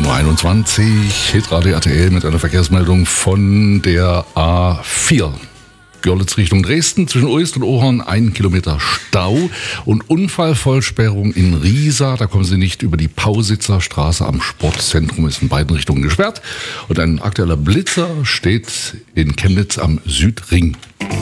18.21 Uhr, Hitradio RTL mit einer Verkehrsmeldung von der A4. Görlitz Richtung Dresden, zwischen Uist und Ohorn 1 Kilometer Stau und Unfallvollsperrung in Riesa. Da kommen Sie nicht über die Pausitzer Straße am Sportzentrum, ist in beiden Richtungen gesperrt. Und ein aktueller Blitzer steht in Chemnitz am Südring.